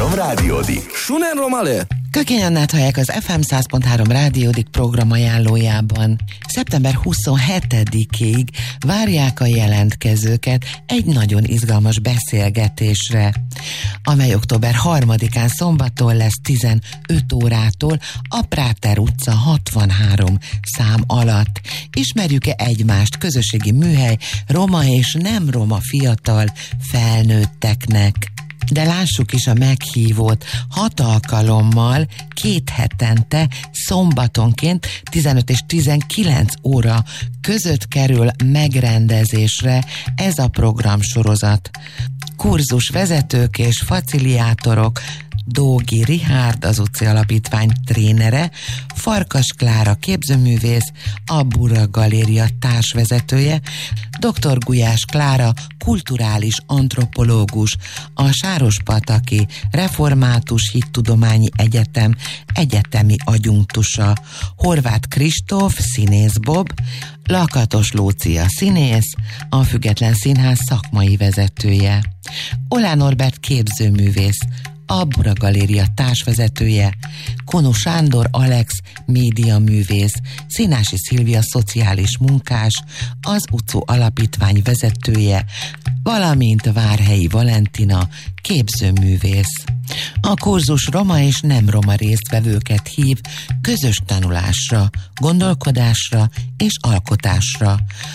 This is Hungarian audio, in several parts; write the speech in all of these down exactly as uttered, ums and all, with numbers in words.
három rádiódik. Sunen Romale! Kökény Annát hallják az ef em száz pont három rádiódik program ajánlójában. szeptember huszonhetedikéig várják a jelentkezőket egy nagyon izgalmas beszélgetésre, amely október harmadikán szombaton lesz tizenöt órától a Práter utca hatvanhárom szám alatt. Ismerjük-e egymást? Közösségi műhely roma és nem roma fiatal felnőtteknek. De lássuk is a meghívót. Hat alkalommal, két hetente, szombatonként tizenöt és tizenkilenc óra között kerül megrendezésre ez a programsorozat. Kurzusvezetők és faciliátorok: Dógi Richárd, az utcai alapítvány trénere, Farkas Klára képzőművész, a Bura Galéria társvezetője, dr. Gulyás Klára kulturális antropológus, a Sárospataki Református Hittudományi Egyetem egyetemi adjunktusa, Horváth Kristóf színész Bob, Lakatos Lúcia színész, a Független Színház szakmai vezetője, Olá Norbert képzőművész, a Bura Galéria társvezetője, Konu Sándor Alex médiaművész, Színási Szilvia szociális munkás, az utcó alapítvány vezetője, valamint Várhelyi Valentina képzőművész. A kurzus roma és nem roma résztvevőket hív közös tanulásra, gondolkodásra és alkotásra.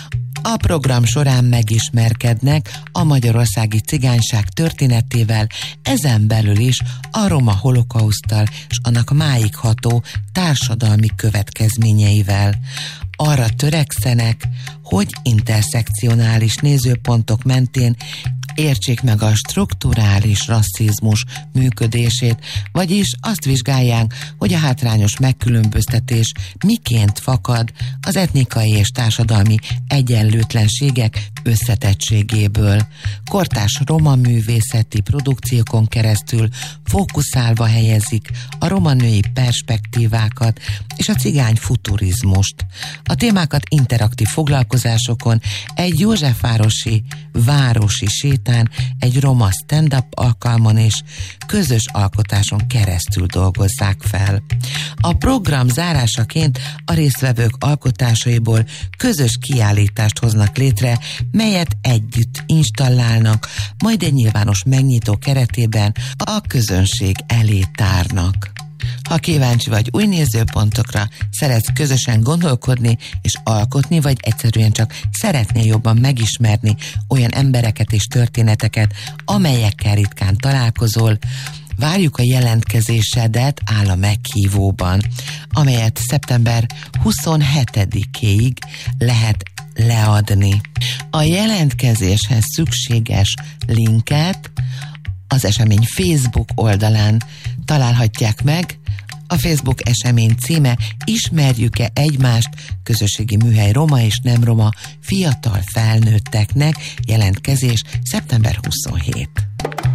A program során megismerkednek a magyarországi cigányság történetével, ezen belül is a roma holokauszttal és annak máig ható társadalmi következményeivel. Arra törekszenek, hogy interszekcionális nézőpontok mentén értsék meg a strukturális rasszizmus működését, vagyis azt vizsgálják, hogy a hátrányos megkülönböztetés miként fakad az etnikai és társadalmi egyenlőtlenségek összetettségéből. Kortárs roma művészeti produkciókon keresztül fókuszálva helyezik a roma női perspektívákat és a cigány futurizmust. A témákat interaktív foglalkozásokon, egy józsefvárosi városi sétán, egy roma stand-up alkalmon és közös alkotáson keresztül dolgozzák fel. A program zárásaként a résztvevők alkotásaiból közös kiállítást hoznak létre, melyet együtt installálnak, majd egy nyilvános megnyitó keretében a közönség elé tárnak. Ha kíváncsi vagy új nézőpontokra, szeretsz közösen gondolkodni és alkotni, vagy egyszerűen csak szeretnél jobban megismerni olyan embereket és történeteket, amelyekkel ritkán találkozol, várjuk a jelentkezésedet áll a meghívóban, amelyet szeptember huszonhetedikéig lehet leadni. A jelentkezéshez szükséges linket az esemény Facebook oldalán találhatják meg. A Facebook esemény címe: Ismerjük-e egymást? Közösségi műhely roma és nem roma fiatal felnőtteknek. Jelentkezés szeptember huszonhetedike.